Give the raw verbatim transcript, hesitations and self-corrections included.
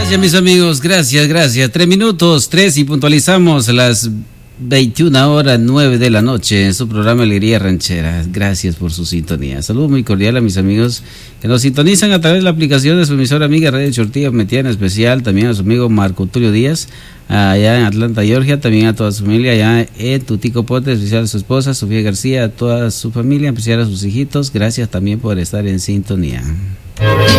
Gracias, mis amigos, gracias, gracias. Tres minutos, tres y puntualizamos las veintiuna horas nueve de la noche en su programa Alegría Ranchera. Gracias por su sintonía. Saludo muy cordial a mis amigos que nos sintonizan a través de la aplicación de su emisora amiga Radio Chortilla Metía, en especial también a su amigo Marco Tulio Díaz, allá en Atlanta, Georgia, también a toda su familia allá en Tuticopote, en especial a su esposa Sofía García, a toda su familia, en especial a sus hijitos. Gracias también por estar en sintonía.